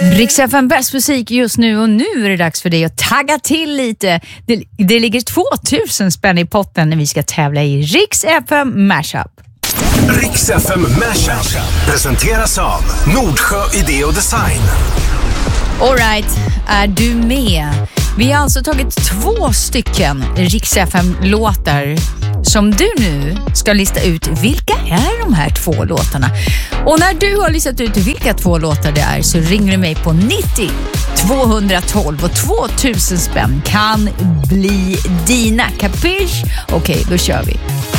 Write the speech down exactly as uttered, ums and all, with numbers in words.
Rix F M bäst musik just nu, och nu är det dags för dig att tagga till lite. Det, det ligger tvåtusen spänn i potten när vi ska tävla i Rix F M Mashup. Rix F M Mashup presenteras av Nordsjö Idé och Design. All right, är du med? Vi har alltså tagit två stycken Rix F M-låtar som du nu ska lista ut vilka är de här två låtarna. Och när du har listat ut vilka två låtar det är så ringer du mig på nittio tvåhundratolv och tvåtusen spänn kan bli dina. Kapisch? Okej, då kör vi.